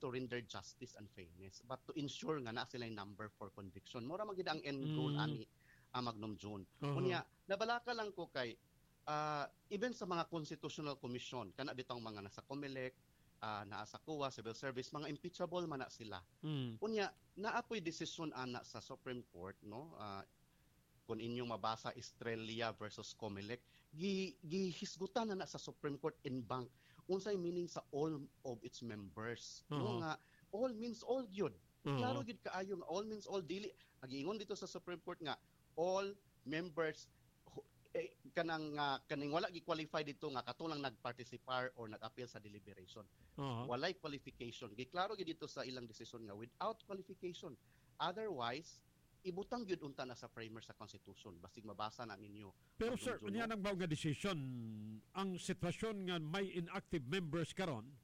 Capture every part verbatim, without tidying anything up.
to render justice and fairness but to ensure nga na sila yung number for conviction. Mura magid ang end goal mm. ani uh, Magnum June. Uh-huh. Unya nabalaka lang ko kay uh, even sa mga constitutional commission kana bitong mga nasa COMELEC, uh, naa sa C O A, civil service, mga impeachable man na sila. Mm. Unya naapoy desisyon ana sa Supreme Court no uh, kung inyong mabasa Estrella versus COMELEC, gi gihisgutan na, na sa Supreme Court in bank unsay meaning sa all of its members. Uh-huh. No nga all means all gyud. Uh-huh. Klaro gyud kaayo nga all means all dili. Agiingon dito sa Supreme Court nga all members eh, kanang uh, kaning wala gi-qualify dito nga katulang nagparticipar or nag-appeal sa deliberation. Uh-huh. Walay qualification. Giklaro gyud dito sa ilang desisyon nga without qualification. Otherwise ibutang gyud unta na sa framer sa Constitution basig mabasa na ninyo. Pero sir, unya nang bawo nga decision ang sitwasyon nga may inactive members karon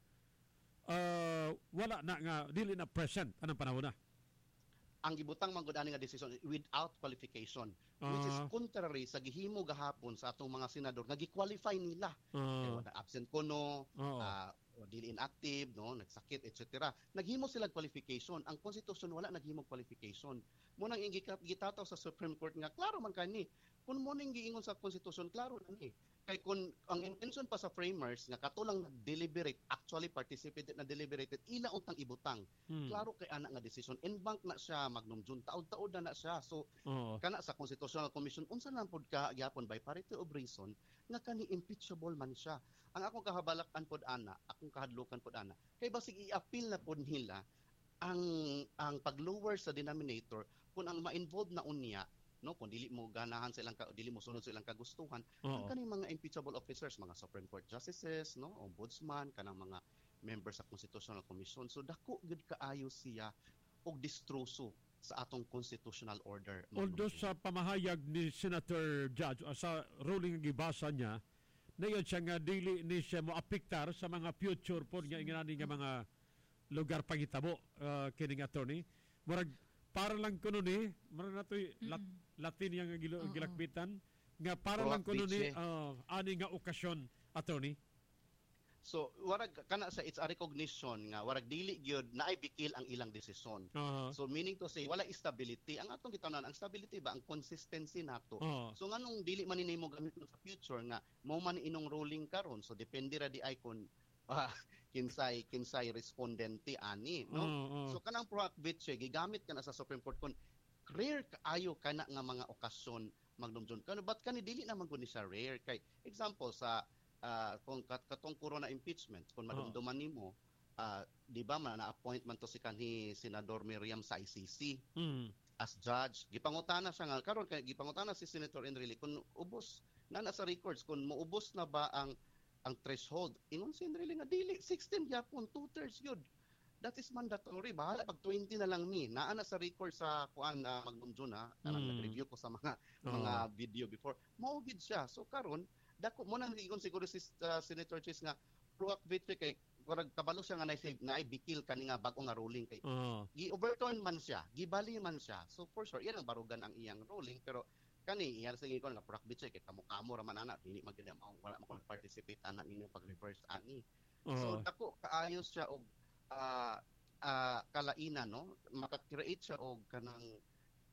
uh, wala na nga dili na present anong panahon na. Ang gibutang man gud ani nga decision without qualification uh-huh. which is contrary sa gihimo gahapon sa atong mga senador nga gi-qualify nila. Uh-huh. Kaya absent kono, uh-huh. uh, o dili inactive, no, nagsakit, et cetera. Naghimo sila qualification. Ang Constitution wala naghimo qualification. Mo nang gitataw sa Supreme Court nga klaro man kani. Kung mo ning giingon sa Constitution, klaro na ni. Kay kung ang intention pa sa framers nga katulang nag-deliberate, actually participated na deliberated, ila untang ibutang. Hmm. Klaro kay ana nga decision. In bank na siya Magnum June, taod-taod na na siya. So uh-huh. kana sa Constitutional Commission unsa lang pud ka gyapon by parity of reason nga kani impeachable man siya. Ang akong kahabalakan pod ana, akong kahadlukan pod ana, kay basig i-appeal na pod nila ang ang pag-lower sa denominator kung ang ma-involve na unya no kung dili mo ganahan sa ilang dili mo sunod sa ilang kagustuhan ang kaning mga impeachable officers, mga Supreme Court justices, no, ombudsman, kanang mga members sa Constitutional Commission. So dako gud kaayo siya og distroso sa atong constitutional order. Although sa pamahayag ni Senator Judge uh, sa ruling nga gibasa niya nayon siya nga dili ni siya mo apektar sa mga future pod nga ingani nga mga lugar pangitabo uh, kining attorney murag para lang kuno ni murag natoy lat, Latin yang gilo, uh-huh. gilakbitan nga para lang kuno ni uh, ani nga okasyon attorney. So warag kana sa it's a recognition nga warag dili gyud naay bikil ang ilang desisyon. Uh-huh. So meaning to say wala stability. Ang atong gitawnan ang stability ba ang consistency nato. Uh-huh. So nganong dili man ni mo gamit sa future nga mao man inong ruling karon so depende ra di ay kun ah, kinsay kinsay respondente ani no. Uh-huh. So kanang prohibit siya gigamit kana sa Supreme Court kun rare kaayo kana nga mga okasyon Magnum June. Kano bat kani dili naman kun siya rare kay example sa Uh, kung kat katong corona impeachment kung madumduman oh. nimo uh, di ba man na-appoint man to si kanhi Senador Miriam sa I C C mm. as judge gipangutana siya nga karon kay gipangutana si Senator Enrile kung ubos na na sa records kung moubos na ba ang ang threshold ingon si Enrile nga dili sixteen gyapon two-thirds yun that is mandatory bahala pag twenty na lang ni naa na sa record sa kuan uh, Magnum June ha kanang mm. nag-review ko sa mga oh. mga video before mao gid siya so karon dako mo nang ingon siguro si uh, Senator Chis nga proactive kay kurag kabalo siya nga naisig na bikil kani nga bag-o nga ruling kay uh-huh. gi-overturn man siya gibali man siya so for sure iyan ang barugan ang iyang ruling pero kani iyan sa ingon nga proactive kay kamo-kamo ra man ana dili magina mao wala mo participate ana ninyo pag-reverse ani uh-huh. so dako kaayos siya og uh, uh, kalainan no maka-create siya og kanang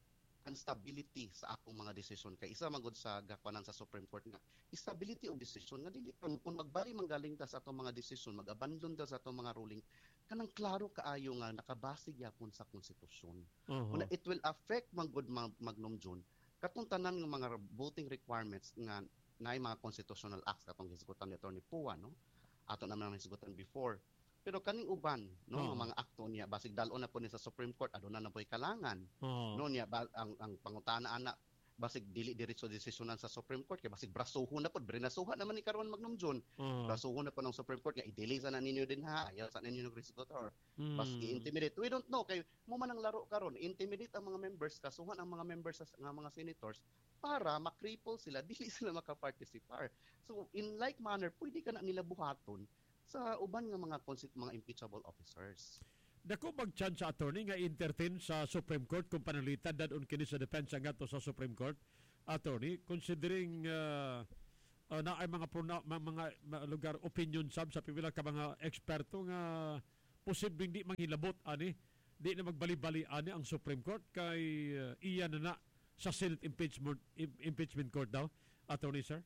instability sa akong mga desisyon kay isa magud sa gakuanan sa Supreme Court nga stability of decision nga dili kung, kung magbali manggaling ta sa atong mga desisyon mag-abandon ta sa atong mga ruling kanang klaro kaayo nga nakabase gyapon sa konstitusyon. Uh-huh. It will affect magud Magnum June katong tanan ng mga voting requirements nga naay mga constitutional acts katong hisgutan ni Attorney Pua no ato naman ang hisgutan before. Pero kaning uban no oh. mga akto niya basig dalon na po ni sa Supreme Court aduna na po'y kalangan oh. no niya ba, ang ang pangutana ana basig dili diretso desisyonan sa Supreme Court kay basig brasuhon na pod brinasuhan naman ni karon Magnum June oh. brasuhon na po ng Supreme Court nga i-delay sa na ninyo din ha ayaw sa ninyo ng resolutor mm. basig intimidate we don't know kay mo man ang laro karon intimidate ang mga members kasuhan ang mga members sa nga mga senators para makripple sila dili sila makaparticipate so in like manner pwede ka na nila buhaton sa uban nga mga concept mga impeachable officers. Dako mag-chance sa attorney nga entertain sa Supreme Court kung panalitan dadon kini sa depensa ngadto sa Supreme Court attorney considering uh, uh, na ay mga, prona, mga mga lugar opinion sub sa pipila ka mga eksperto nga posibleng di manghilabot ani, di na magbali-bali ani ang Supreme Court kay uh, iya na na sa Senate impeachment im- impeachment court daw, Attorney sir?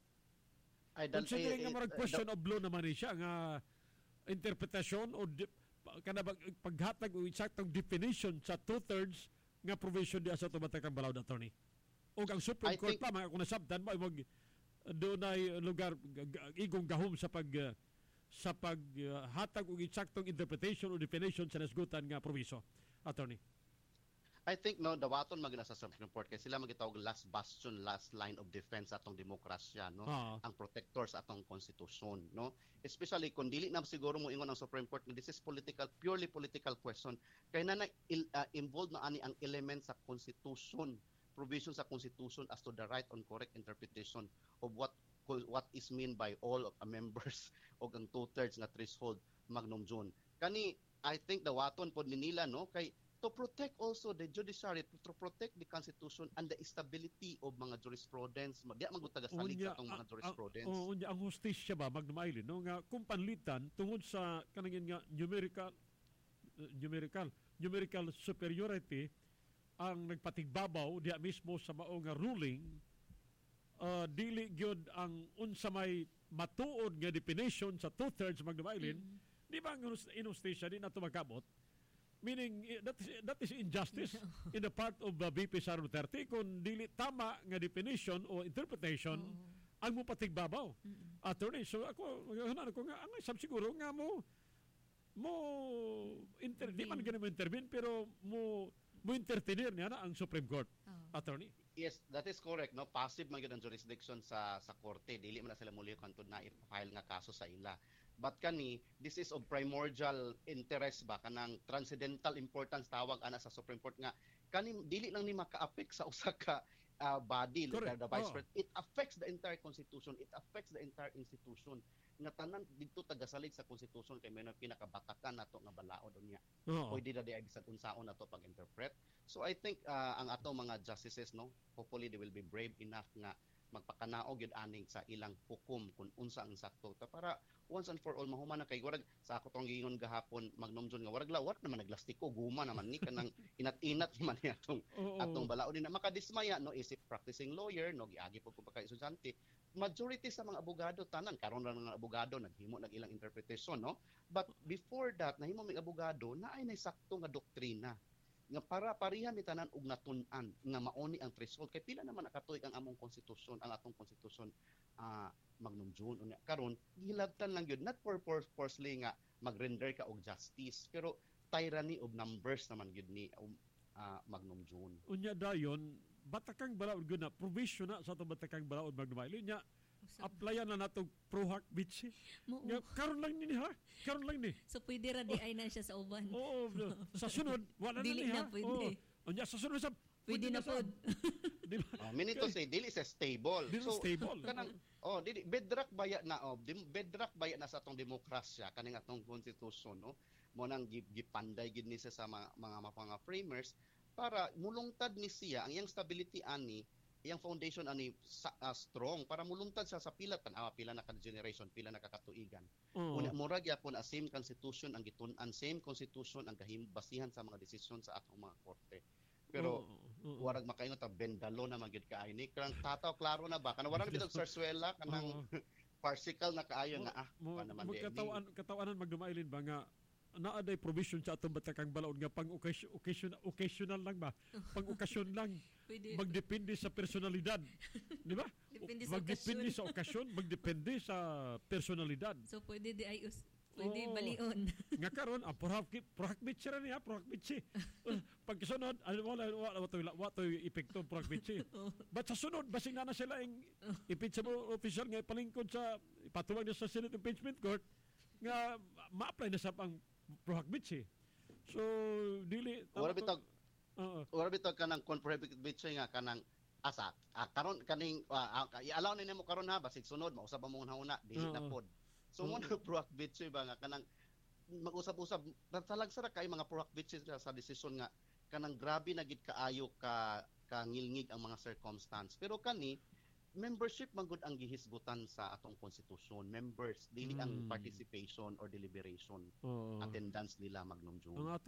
I don't, Considering eh, nga marag eh, question of law naman ni siya nga interpretasyon o di, kana bag paghatag o eksaktong definition sa two-thirds nga provision di sa tumatakang balawd, Attorney. O ang Supreme I Court think, pa mga kung nasabtan mo mag doon ay lugar igong gahom sa pag uh, sa paghatag uh, og eksaktong interpretation o definition sa nasgutan nga proviso, Attorney. I think no dawaton magna sa Supreme Court kay sila magitawag last bastion, last line of defense sa atong demokrasya, no, Ah. ang protector sa atong konstitusyon, no, especially kung dili na siguro mo ingon ang Supreme Court na this is political, purely political question kay na uh, involved na ani ang element sa constitution, provision sa constitution as to the right on correct interpretation of what what is mean by all of the members og ang two-thirds na threshold magnum jun. Kani I think dawaton pod ni nila, no, kay to protect also the judiciary, to protect the constitution and the stability of mga jurisprudence. Di magutaga salig sa atong mga jurisprudence. O unya ang hustisya ba magdumailin no nga kung panlitan tungod sa kanangin nga numerical uh, numerical numerical superiority ang nagpatigbabaw diya mismo sa mao nga ruling, uh, dili gyud ang unsa may matuod nga definition sa two-thirds magdumailin, mm-hmm. di ba ang inustisya di nato magkabot? Meaning, that is, that is injustice in the part of uh, V P Sara Duterte kung dili tama nga definition o interpretation oh. ang mo patigbabaw. Mm-hmm. Attorney, so ako, maghahanan ko nga, ang isang siguro nga mo, mo, inter, di man ganun mo intervene, pero mo, mo entertainer niya na ang Supreme Court. Oh. Attorney? Yes, that is correct, no. Passive man gyud ang jurisdiction sa sa korte, dili man na sila muli kantud na i-file nga kaso sa ila. But kani, this is of primordial interest ba kanang transcendental importance tawag ana sa Supreme Court nga kani dili lang ni maka-affect sa usa ka uh, body like the Vice oh. President. It affects the entire constitution, it affects the entire institution. Nga tanan didto tagasalig sa constitution kay may pinakabatakan nato nga balaod unya. Oh. Pwede na di ay bisan unsaon nato pag-interpret. So I think uh, ang ato mga justices, no, hopefully they will be brave enough nga magpakanaog yun aning sa ilang hukom kung unsa ang sakto ta para once and for all mahuman na kay warag sa ako tong giingon gahapon Magnom John nga warag lawat naman naglastiko guma naman ni kanang inat-inat man ni atong oh, oh. atong balaod din na makadismaya, no, isip practicing lawyer, no, giagi po ko pa kay estudyante. Majority sa mga abogado tanan karon ra mga abogado naghimo nag ilang interpretation, no, but before that nahimo mig abogado na ay naysakto nga doktrina nga para parihan ni tanan og natun-an nga mauni ang threshold kay pila naman nakatuig ang among konstitusyon, ang atong konstitusyon uh, Magnom June unya karon gihilabtan lang gyud not for purposely nga mag-render ka og justice pero tyranny of numbers naman gyud ni uh, Magnom June. Unya dayon batakang balaod gyud na provision na sa atong batakang balaod Magnom nya applyan na natong Prohac Beach. Nga, karon lang ni ha? Karon lang ni. So pwede ra di ay na siya sa uban. Oo, sa sunod wala na dili ni na ha. pwede. Oh, nya sa sunod sa pwede, pwede na pod. Di ba? Oh, minito say dili sa stable. Dili so, stable. Kanang oh, dili bedrock baya na oh, bedrock baya na sa atong demokrasya kaning atong konstitusyon, no. Mo nang gipanday gid ni sa mga mga mga framers para mulungtad ni siya ang iyang stability ani iyang foundation ani uh, strong para mulungtad siya sa pila tan ah, pila na ka generation pila na kakatuigan. Uh-huh. Una mura gyapon a same constitution ang gitun-an, same constitution ang gahimbasihan sa mga desisyon sa atong mga korte. Pero uh-huh. Uh-huh. warag makaingon ta bendalo na magyud kaayo ni kanang tataw klaro na ba kanang warag bitog sarsuela kanang uh-huh. farcical na kaayo nga ah pa naman di. Katawan katawanan magdumailin ba nga naa day provision sa atong batakang balaod nga pang occasion occasional lang ba? Pang okasyon lang. Magdepende sa personalidad. Di ba? Depende magdepende sa okasyon, magdepende sa personalidad. So pwede di ay us pwede oh, balion. Nga karon ang prohak prohakbit siya niya, prohakbit siya. Pag sunod, ano wala wala wato wato epekto prohakbit siya. But sa sunod basing na na sila ang impeachable official nga palingkod sa ipatuwag na sa Senate Impeachment Court nga ma-apply na sa pang prohakbit siya. So dili wala bitog uh, wala bitog kanang prohakbit siya nga kanang asa ah, karon kaning uh, uh, i-allow ni nimo karon ha basig sunod mausab mo hauna dili uh, na pod. So mo uh, prohakbit siya ba nga kanang mag-usab-usab talagsara kay mga prohakbit siya sa desisyon nga kanang grabe na gid kaayo ka kangilngig ang mga circumstance. Pero kani membership magud ang gihisgutan sa atong konstitusyon. Members dili ang Mm. participation or deliberation. Oo. Attendance nila magnum Ang June.